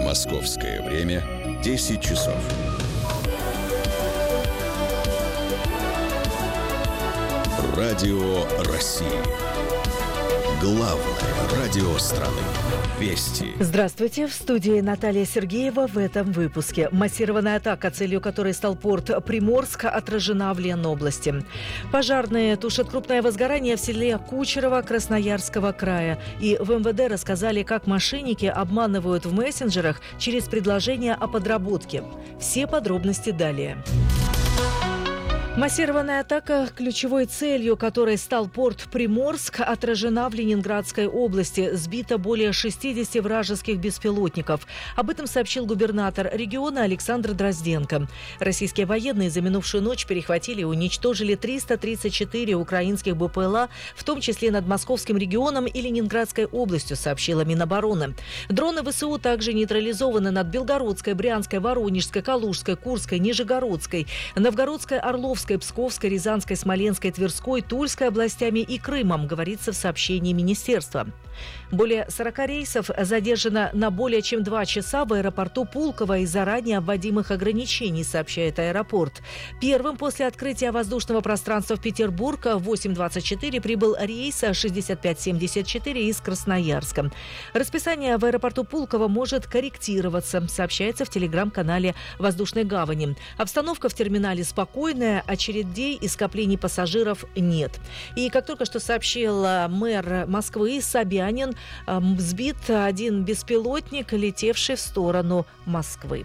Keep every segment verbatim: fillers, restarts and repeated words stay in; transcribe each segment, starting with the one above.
Московское время десять часов. Радио России. Главное радио страны. Вести. Здравствуйте. В студии Наталья Сергеева. В этом выпуске. Массированная атака, целью которой стал порт Приморск, отражена в Ленобласти. Пожарные тушат крупное возгорание в селе Кучерово Красноярского края. И в эм вэ дэ рассказали, как мошенники обманывают в мессенджерах через предложения о подработке. Все подробности далее. Массированная атака, ключевой целью которой стал порт Приморск, отражена в Ленинградской области. Сбито более шестидесяти вражеских беспилотников. Об этом сообщил губернатор региона Александр Дрозденко. Российские военные за минувшую ночь перехватили и уничтожили триста тридцать четыре украинских бэ пэ эл а, в том числе над Московским регионом и Ленинградской областью, сообщила Минобороны. Дроны вэ эс у также нейтрализованы над Белгородской, Брянской, Воронежской, Калужской, Курской, Нижегородской, Новгородской, Орловской, Псковской, Рязанской, Смоленской, Тверской, Тульской областями и Крымом, говорится в сообщении министерства. Более сорока рейсов задержано на более чем два часа в аэропорту Пулково из-за ранее вводимых ограничений, сообщает аэропорт. Первым после открытия воздушного пространства в Петербург в восемь двадцать четыре прибыл рейс шестьдесят пять семьдесят четыре из Красноярска. Расписание в аэропорту Пулково может корректироваться, сообщается в телеграм-канале Воздушной гавани. Обстановка в терминале спокойная, очередей и скоплений пассажиров нет. И как только что сообщил мэр Москвы Собянин, сбит один беспилотник, летевший в сторону Москвы.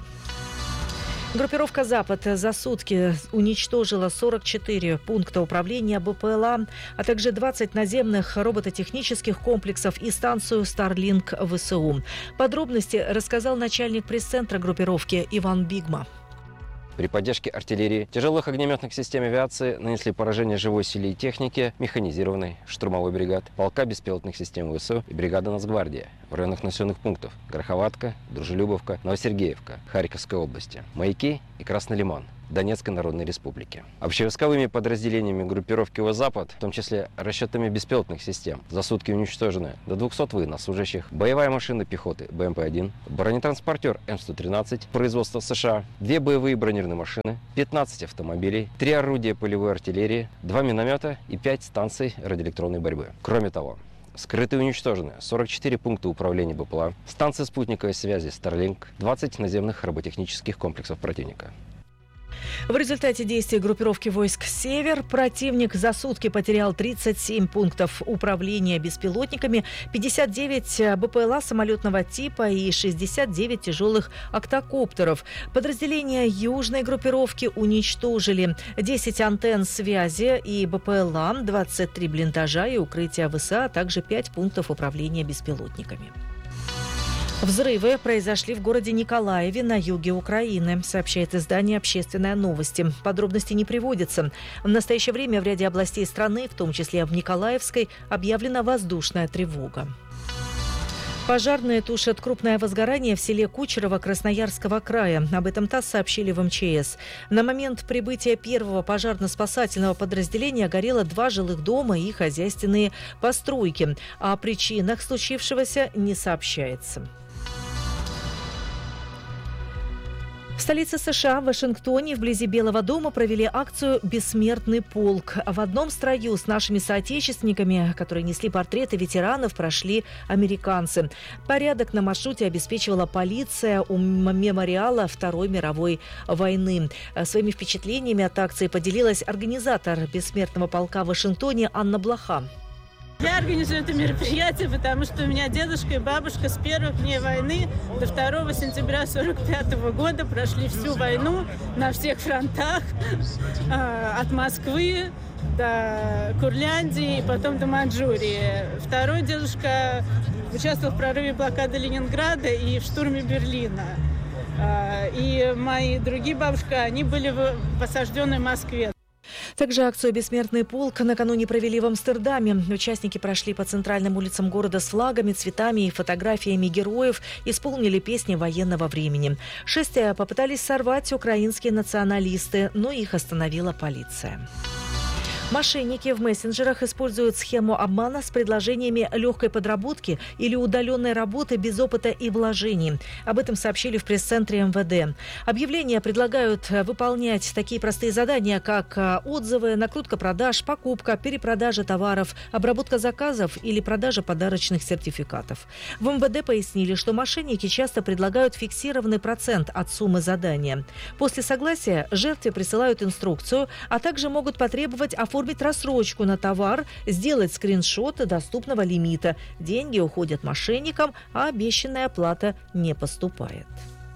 Группировка «Запад» за сутки уничтожила сорок четыре пункта управления бэ пэ эл а, а также двадцать наземных робототехнических комплексов и станцию Starlink вэ эс у. Подробности рассказал начальник пресс-центра группировки Иван Бигма. При поддержке артиллерии, тяжелых огнеметных систем авиации нанесли поражение живой силе и технике механизированной штурмовой бригады, полка беспилотных систем вэ эс у и бригады Нацгвардии в районах населенных пунктов Гороховатка, Дружелюбовка, Новосергеевка, Харьковской области, Маяки и Красный Лиман Донецкой Народной Республики. Общевойсковыми подразделениями группировки вэ «Запад», в том числе расчетами беспилотных систем, за сутки уничтожены до двухсот военнослужащих, боевая машина пехоты бэ эм пэ один, бронетранспортер эм сто тринадцать производства США, две боевые бронированные машины, пятнадцать автомобилей, три орудия полевой артиллерии, два миномета и пять станций радиоэлектронной борьбы. Кроме того, скрыты и уничтожены сорок четыре пункта управления бэ пэ эл а, станции спутниковой связи Starlink, двадцать наземных роботехнических комплексов противника. В результате действий группировки войск «Север» противник за сутки потерял тридцать семь пунктов управления беспилотниками, пятьдесят девять бэ пэ эл а самолетного типа и шестьдесят девять тяжелых октокоптеров. Подразделения южной группировки уничтожили десять антенн связи и бэ пэ эл а, двадцать три блиндажа и укрытия вэ эс а, а также пять пунктов управления беспилотниками. Взрывы произошли в городе Николаеве на юге Украины, сообщает издание «Общественные новости». Подробности не приводятся. В настоящее время в ряде областей страны, в том числе в Николаевской, объявлена воздушная тревога. Пожарные тушат крупное возгорание в селе Кучерово Красноярского края. Об этом ТАСС сообщили в эм че эс. На момент прибытия первого пожарно-спасательного подразделения горело два жилых дома и хозяйственные постройки. О причинах случившегося не сообщается. В столице США, в Вашингтоне, вблизи Белого дома провели акцию «Бессмертный полк». В одном строю с нашими соотечественниками, которые несли портреты ветеранов, прошли американцы. Порядок на маршруте обеспечивала полиция у мемориала Второй мировой войны. Своими впечатлениями от акции поделилась организатор «Бессмертного полка» в Вашингтоне Анна Блоха. Я организую это мероприятие, потому что у меня дедушка и бабушка с первых дней войны до второго сентября сорок пятого года прошли всю войну на всех фронтах, от Москвы до Курляндии и потом до Маньчжурии. Второй дедушка участвовал в прорыве блокады Ленинграда и в штурме Берлина. И мои другие бабушки, они были в осажденной Москве. Также акцию «Бессмертный полк» накануне провели в Амстердаме. Участники прошли по центральным улицам города с флагами, цветами и фотографиями героев, исполнили песни военного времени. Шествие попытались сорвать украинские националисты, но их остановила полиция. Мошенники в мессенджерах используют схему обмана с предложениями легкой подработки или удаленной работы без опыта и вложений. Об этом сообщили в пресс-центре эм вэ дэ. Объявления предлагают выполнять такие простые задания, как отзывы, накрутка продаж, покупка, перепродажа товаров, обработка заказов или продажа подарочных сертификатов. В эм вэ дэ пояснили, что мошенники часто предлагают фиксированный процент от суммы задания. После согласия жертве присылают инструкцию, а также могут потребовать оформить рассрочку на товар, сделать скриншот доступного лимита. Деньги уходят мошенникам, а обещанная оплата не поступает.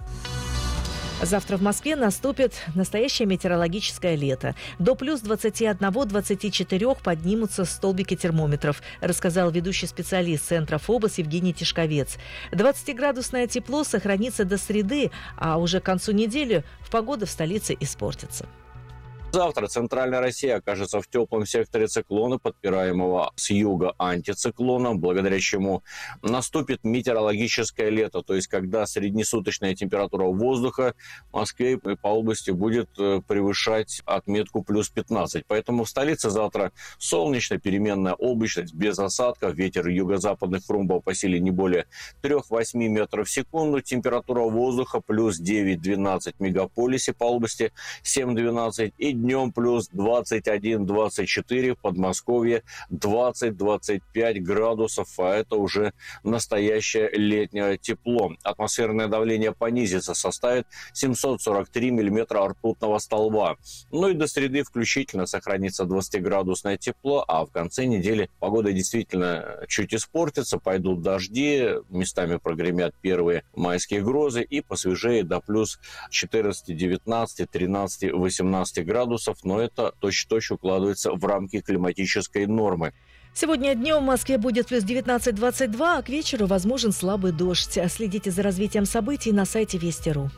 Завтра в Москве наступит настоящее метеорологическое лето. До плюс двадцати одного — двадцати четырёх поднимутся столбики термометров, рассказал ведущий специалист Центра ФОБОС Евгений Тишковец. двадцатиградусное тепло сохранится до среды, а уже к концу недели погода в столице испортится. Завтра центральная Россия окажется в теплом секторе циклона, подпираемого с юга антициклоном, благодаря чему наступит метеорологическое лето, то есть когда среднесуточная температура воздуха в Москве и по области будет превышать отметку плюс пятнадцать. Поэтому в столице завтра солнечно, переменная облачность, без осадков, ветер юго-западных фрумбов по силе не более трёх-восьми метров в секунду, температура воздуха плюс девять-двенадцать в мегаполисе по области, семь-двенадцать, и днем плюс двадцать один - двадцать четыре, в Подмосковье двадцать - двадцать пять градусов, а это уже настоящее летнее тепло. Атмосферное давление понизится, составит семьсот сорок три миллиметра ртутного столба. Ну и до среды включительно сохранится двадцатиградусное тепло, а в конце недели погода действительно чуть испортится, пойдут дожди, местами прогремят первые майские грозы и посвежее до плюс четырнадцати, девятнадцати, тринадцати, восемнадцати градусов. Но это точь-в-точь укладывается в рамки климатической нормы. Сегодня днем в Москве будет плюс девятнадцать - двадцать два, а к вечеру возможен слабый дождь. Следите за развитием событий на сайте Вести точка ру.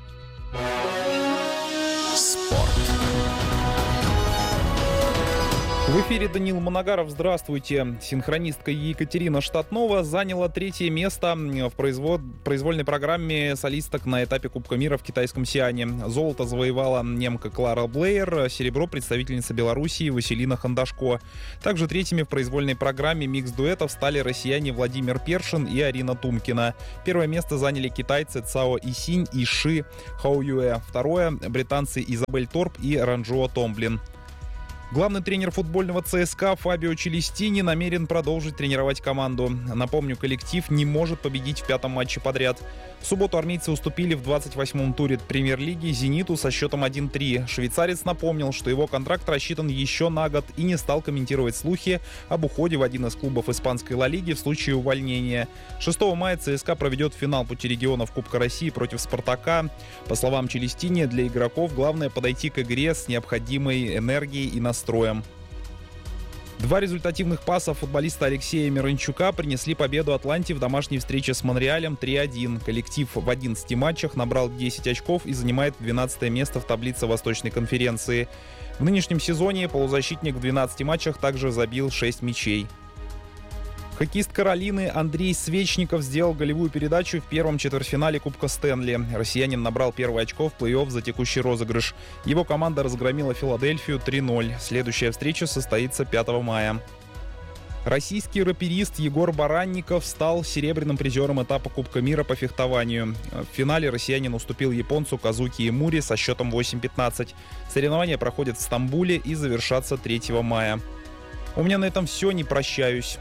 В эфире Даниил Моногаров. Здравствуйте. Синхронистка Екатерина Штатнова заняла третье место в производ... произвольной программе солисток на этапе Кубка мира в китайском Сиане. Золото завоевала немка Клара Блеер, серебро — представительница Белоруссии Василина Хандашко. Также третьими в произвольной программе микс-дуэтов стали россияне Владимир Першин и Арина Тумкина. Первое место заняли китайцы Цао Исинь и Ши Хаоюэ. Второе — британцы Изабель Торп и Ранжуо Томблин. Главный тренер футбольного ЦСКА Фабио Челестини намерен продолжить тренировать команду. Напомню, коллектив не может победить в пятом матче подряд. В субботу армейцы уступили в двадцать восьмом туре премьер-лиги «Зениту» со счетом один три. Швейцарец напомнил, что его контракт рассчитан еще на год и не стал комментировать слухи об уходе в один из клубов испанской Ла Лиги в случае увольнения. шестого мая ЦСКА проведет финал пути регионов Кубка России против «Спартака». По словам Челестини, для игроков главное подойти к игре с необходимой энергией и настроем. Два результативных паса футболиста Алексея Мирончука принесли победу Атланте в домашней встрече с Монреалем три один. Коллектив в одиннадцати матчах набрал десять очков и занимает двенадцатое место в таблице Восточной конференции. В нынешнем сезоне полузащитник в двенадцати матчах также забил шесть мячей. Хоккеист Каролины Андрей Свечников сделал голевую передачу в первом четвертьфинале Кубка Стэнли. Россиянин набрал первое очко в плей-офф за текущий розыгрыш. Его команда разгромила Филадельфию три ноль. Следующая встреча состоится пятого мая. Российский раперист Егор Баранников стал серебряным призером этапа Кубка мира по фехтованию. В финале россиянин уступил японцу Казуки Эмури со счетом восемь пятнадцать. Соревнования проходят в Стамбуле и завершатся третьего мая. У меня на этом все, не прощаюсь.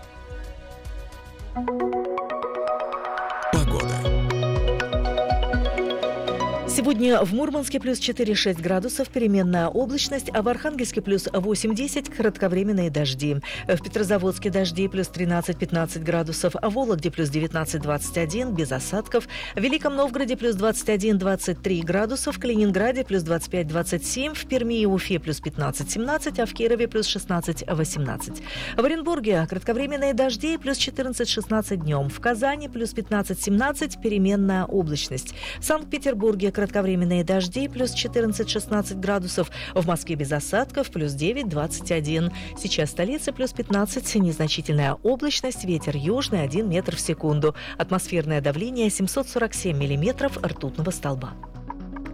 Погода. Сегодня в Мурманске плюс четыре - шесть градусов, переменная облачность, а в Архангельске плюс восемь - десять, кратковременные дожди. В Петрозаводске дожди плюс тринадцать - пятнадцать градусов, а в Вологде плюс девятнадцать - двадцать один, без осадков. В Великом Новгороде плюс двадцать один - двадцать три градусов, в Калининграде плюс двадцать пять - двадцать семь, в Перми и Уфе плюс пятнадцать - семнадцать, а в Кирове плюс шестнадцать - восемнадцать. В Оренбурге кратковременные дожди плюс четырнадцать - шестнадцать днем, в Казани плюс пятнадцать - семнадцать, переменная облачность. В Санкт-Петербурге кратковременные дожди, плюс четырнадцать - шестнадцать градусов. В Москве без осадков, плюс девять - двадцать один. Сейчас столица плюс пятнадцать, незначительная облачность, ветер южный один метр в секунду. Атмосферное давление семьсот сорок семь миллиметров ртутного столба.